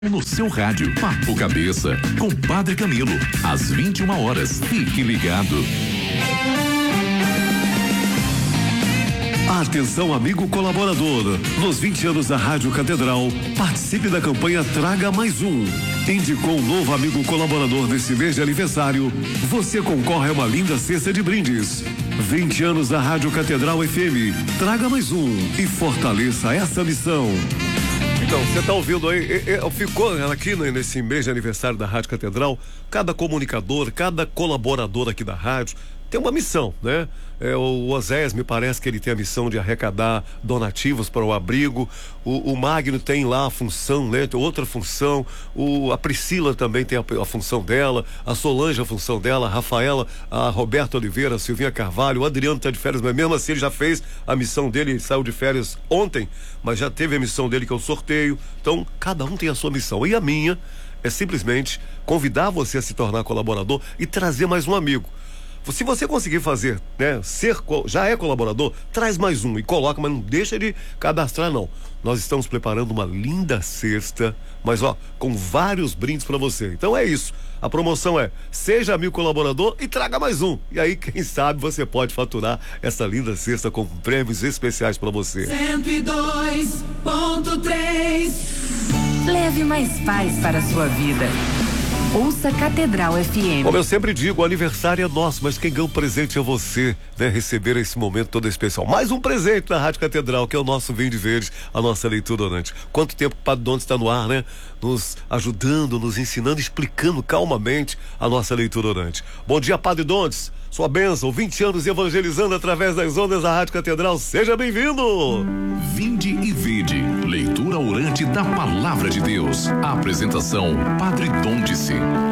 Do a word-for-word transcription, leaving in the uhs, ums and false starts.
No seu rádio, Papo Cabeça, com Padre Camilo, às vinte e uma horas. Fique ligado. Atenção, amigo colaborador. Nos vinte anos da Rádio Catedral, participe da campanha Traga Mais Um. Indicou um novo amigo colaborador nesse mês de aniversário. Você concorre a uma linda cesta de brindes. vinte anos da Rádio Catedral F M. Traga mais um e fortaleça essa missão. Então, você está ouvindo aí, ficou aqui nesse mês de aniversário da Rádio Catedral, cada comunicador, cada colaborador aqui da rádio tem uma missão, né? É, o Oséias, me parece que ele tem a missão de arrecadar donativos para o abrigo, o, o Magno tem lá a função, né? Tem outra função, o, a Priscila também tem a, a função dela, a Solange a função dela, a Rafaela, a Roberta Oliveira, a Silvinha Carvalho, o Adriano está de férias, mas mesmo assim ele já fez a missão dele, ele saiu de férias ontem, mas já teve a missão dele que é o sorteio. Então, cada um tem a sua missão, e a minha é simplesmente convidar você a se tornar colaborador e trazer mais um amigo. Se você conseguir fazer, né, ser, já é colaborador, traz mais um e coloca, mas não deixa de cadastrar não. Nós estamos preparando uma linda cesta, mas ó, com vários brindes para você. Então é isso. A promoção é: seja amigo colaborador e traga mais um. E aí, quem sabe, você pode faturar essa linda cesta com prêmios especiais para você. cento e dois ponto três. Leve mais paz para a sua vida. Ouça Catedral F M. Como eu sempre digo, o aniversário é nosso, mas quem ganha o presente é você, né? Receber esse momento todo especial. Mais um presente da Rádio Catedral, que é o nosso Vinho de Verde, a nossa leitura orante. Quanto tempo o Padre Dondes está no ar, né? Nos ajudando, nos ensinando, explicando calmamente a nossa leitura orante. Bom dia, Padre Dondes. Sua bênção, vinte anos evangelizando através das ondas da Rádio Catedral. Seja bem-vindo! Vinde e vide, leitura orante da Palavra de Deus. A apresentação, Padre Dondice.